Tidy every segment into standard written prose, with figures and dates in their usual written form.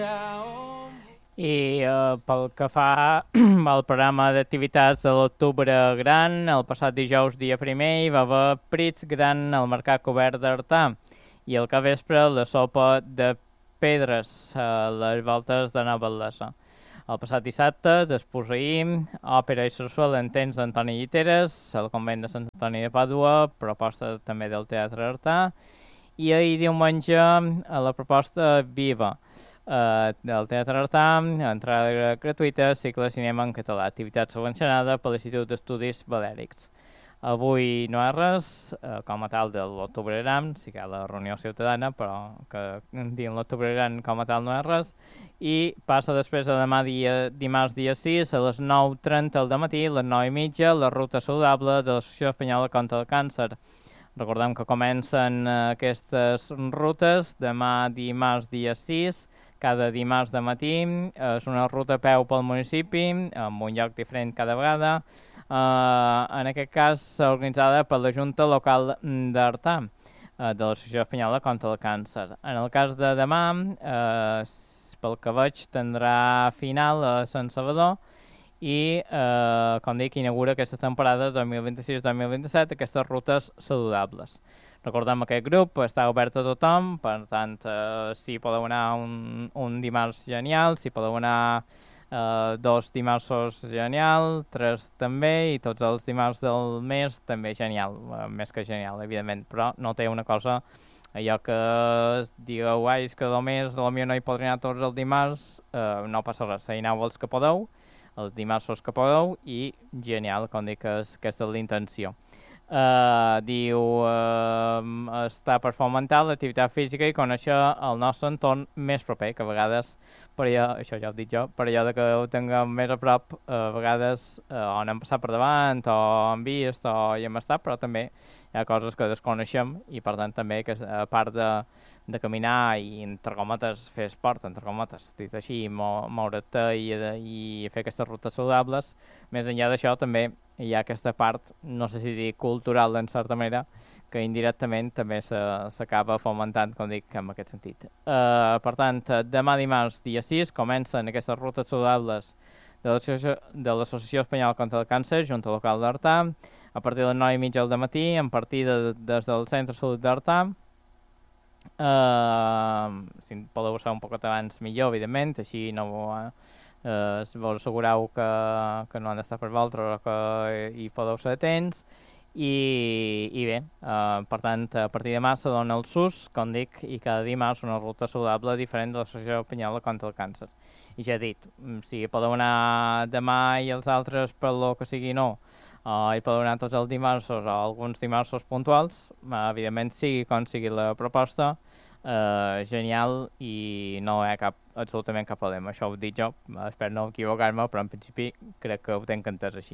I pel que fa al programa d'activitats de l'Octubre Gran, el passat dijous dia primer hi va haver Prits Gran al Mercat Cobert d'Artà i al capvespre la sopa de pedres a les voltes de Nova Atlesa. El passat dissabte, desposseïm, òpera i sarsuela en temps d'Antoni Lliteres, al convent de Sant Antoni de Pàdua, proposta també del Teatre Artà, i ahir diumenge a la proposta Viva, del Teatre Artà, entrada gratuïta, cicle de cinema en català, activitat subvencionada per l'Institut d'Estudis Valèrics. Avui no hi ha res, com a tal de l'Octubre Gran, sí que hi ha la reunió ciutadana, però que dient l'Octubre Gran com a tal no hi ha res, i passa després a demà dimarts dia 6 a les 9:30 del matí, les 9:30, la ruta saludable de l'Associació Espanyola contra el Càncer. Recordem que comencen aquestes rutes demà dimarts dia 6, cada dimarts de matí, és una ruta a peu pel municipi, amb un lloc diferent cada vegada, en aquest cas organitzada per la Junta Local d'Artà, de l'Associació Espanyola contra el Càncer. En el cas de demà, pel que veig, tindrà final a Sant Salvador, i, com dic, inaugura aquesta temporada 2026-2027 aquestes rutes saludables. Recordem que aquest grup està obert a tothom, per tant, si podeu anar un dimarts genial, si podeu anar 2 dimarts genial, 3 també, i tots els dimarts del mes també genial, més que genial, evidentment, però no té una cosa allò que digueu, és que del mes potser no hi podré anar tots els dimarts, no passa res, hi aneu els que podeu, els dimarts que podeu, i genial, com dic, aquesta és l'intenció. Diu està per fomentar l'activitat física i conèixer el nostre entorn més proper, que a vegades, per allò, això ja ho dic jo, per allò que ho tinguem més a prop, a vegades on hem passat per davant, o hem vist, o hi hem estat, però també hi ha coses que desconeixem, i per tant també, que a part de caminar i, entre cometes, fer esport, entre cometes, dit així, moure't i fer aquestes rutes saludables, més enllà d'això també hi ha aquesta part, no sé si dir cultural en certa manera, que indirectament també s'acaba fomentant, com dic, en aquest sentit. Per tant, demà dimarts, dia 6, comencen aquestes rutes saludables de l'Associació Espanyola contra el Càncer, Junta Local d'Artà, a partir de les 9:30 del matí, en partida des del Centre de Salut d'Artà. Si podeu ser un poquet abans millor, evidentment, així no vos assegureu que no han d'estar per vosaltres o que hi podeu ser atents. I bé, per tant, a partir de demà se dona el SUS, com dic, i cada dimarts una ruta saludable diferent de l'Associació Espanyola contra el Càncer. I ja he dit, si podeu anar demà i els altres per lo que sigui no, hi podeu anar tots els dimarts o alguns dimarts puntuals, evidentment sigui com sigui la proposta, genial, i no hi ha absolutament cap problema. Això ho dic jo, espero no equivocar-me, però en principi crec que ho tenc entès així.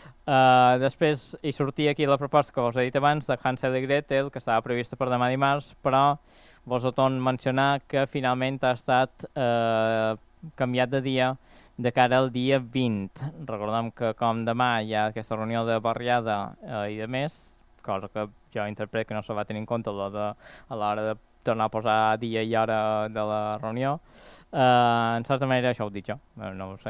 Després hi sortia aquí la proposta que us he dit abans de Hansel i Gretel, que estava prevista per demà dimarts, però vos ho torno a mencionar que finalment ha estat canviat de dia de cara al dia 20. Recordem que com demà hi ha aquesta reunió de barriada i de més, cosa que jo interpreto que no se va tenir en compte a l'hora de tornar a posar dia i hora de la reunió. En certa manera això ho dic jo, no ho sé.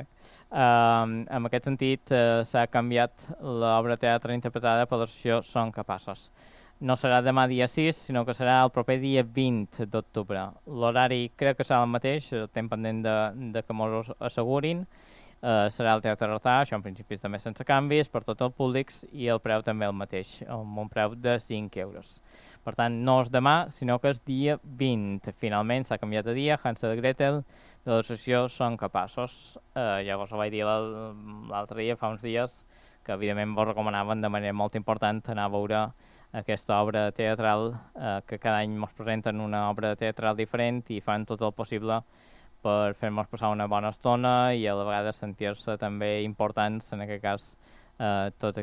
En aquest sentit s'ha canviat l'obra de teatre interpretada per l'associació Som Capaços. No serà demà dia 6, sinó que serà el proper dia 20 d'octubre. L'horari crec que serà el mateix, estem pendent de que mos assegurin. Serà el Teatre Artà, això en principi també sense canvis, per tots els públics, i el preu també el mateix, amb un preu de 5 euros. Per tant, no és demà, sinó que és dia 20. Finalment s'ha canviat de dia, Hansel i Gretel, de l'associació Som Capaços. Llavors ho vaig dir l'altre dia, fa uns dies, que evidentment vos recomanaven de manera molt important anar a veure aquesta obra teatral, que cada any ens presenten una obra teatral diferent i fan tot el possible per fer-nos passar una bona estona i a la vegada sentir-se també importants, en aquest cas, totes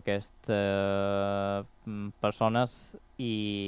aquestes persones, i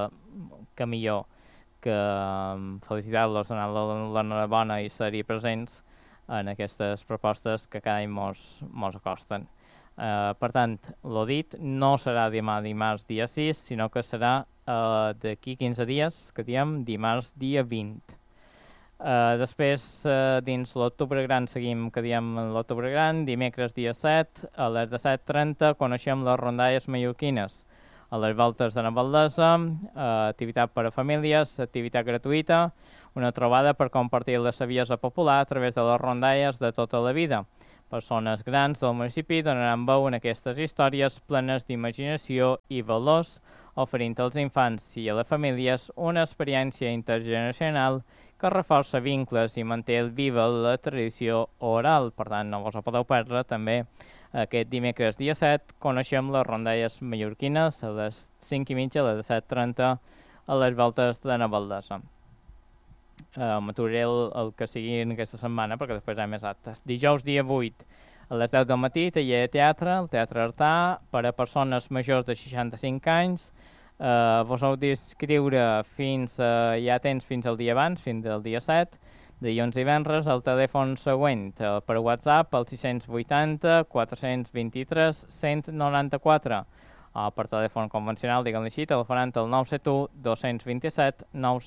que millor que felicitar-los, donar l'enhorabona i ser-hi presents en aquestes propostes que cada any mos acosten. Per tant, l'ho dit, no serà demà dimarts dia 6, sinó que serà d'aquí 15 dies, que diem dimarts dia 20. Després, dins l'Octubre Gran, seguim que diem l'Octubre Gran. Dimecres, dia 7, a les 17:30, coneixem les rondalles mallorquines a les voltes de Navaldesa, activitat per a famílies, activitat gratuïta, una trobada per compartir la saviesa popular a través de les rondalles de tota la vida. Persones grans del municipi donaran veu en aquestes històries plenes d'imaginació i valors, oferint als infants i a les famílies una experiència intergeneracional que reforça vincles i manté viva la tradició oral. Per tant, no vos ho podeu perdre. També aquest dimecres dia 7 coneixem les rondalles mallorquines a les 5:30, a les 7:30, a les voltes de Navaldesa. M'aturaré el que sigui en aquesta setmana perquè després hi ha més actes. Dijous dia 8 a les 10 del matí, taller de teatre, el Teatre Artà, per a persones majors de 65 anys. Vos heu d'inscriure hi ha temps fins al dia abans, fins al dia 7, dilluns i divendres, al telèfon següent, per WhatsApp, al 680 423 194, per telèfon convencional, diguem-ne així, telefonant al 971 227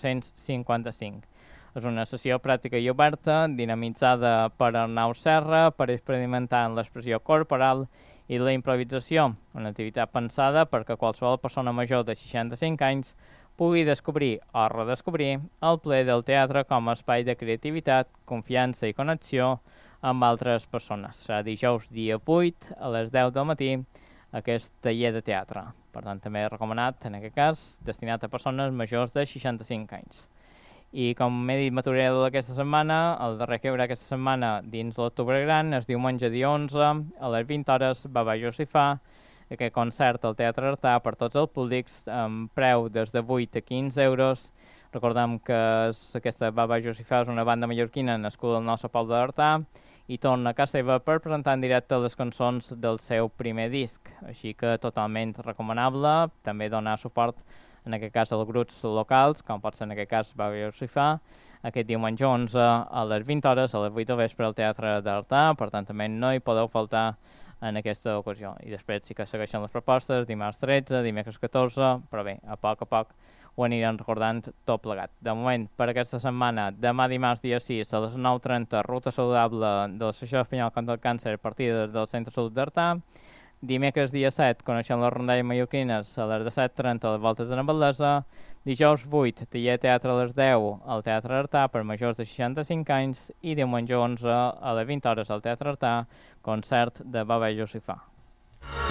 955. És una sessió pràctica i oberta, dinamitzada per Arnau Serra, per experimentar en l'expressió corporal i la improvisació, una activitat pensada perquè qualsevol persona major de 65 anys pugui descobrir o redescobrir el ple del teatre com a espai de creativitat, confiança i connexió amb altres persones. Serà dijous dia 8 a les 10 del matí aquest taller de teatre. Per tant, també recomanat, en aquest cas, destinat a persones majors de 65 anys. I com m'he dit, m'aturaré aquesta setmana, el darrer que hi haurà aquesta setmana dins l'Octubre Gran, és diumenge dia 11, a les 20 hores, Baba Josifà, aquest concert al Teatre Artà per tots els públics, amb preu des de 8 a 15 euros. Recordem que aquesta Baba Josifà és una banda mallorquina nascuda al nostre poble d'Artà i torna a casa seva per presentar en directe les cançons del seu primer disc. Així que totalment recomanable, també donar suport en aquest cas als grups locals, com pot ser en aquest cas Baba Josifà, aquest diumenge 11 a les 20 hores, a les 8 del vespre al Teatre d'Artà, per tant també no hi podeu faltar en aquesta ocasió. I després sí que segueixen les propostes, dimarts 13, dimecres 14, però bé, a poc ho aniran recordant tot plegat. De moment, per aquesta setmana, demà dimarts dia 6 a les 9:30, ruta saludable de l'Associació Espanyola contra el Càncer, partida del Centre de Salut d'Artà. Dimecres dia 7 coneixem les rondalles mallorquines a les 17:30 a les voltes de Navaldesa. Dijous 8, taller teatre a les 10 al Teatre Artà per majors de 65 anys i diumenge 11 a les 20 hores al Teatre Artà, concert de Baba Josifà.